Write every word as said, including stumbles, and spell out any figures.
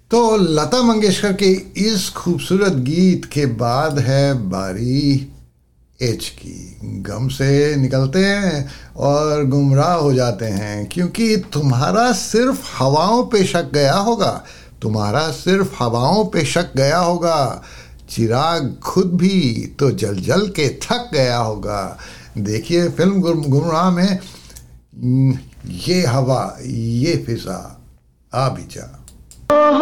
तो लता मंगेशकर के इस खूबसूरत गीत के बाद है बारी एच की। गम से निकलते हैं और गुमराह हो जाते हैं, क्योंकि तुम्हारा सिर्फ हवाओं पे शक गया होगा, तुम्हारा सिर्फ हवाओं पे शक गया होगा, चिराग खुद भी तो जल जल के थक गया होगा। देखिए फिल्म गुमराह में ये हवा ये फिजा आ भी जा।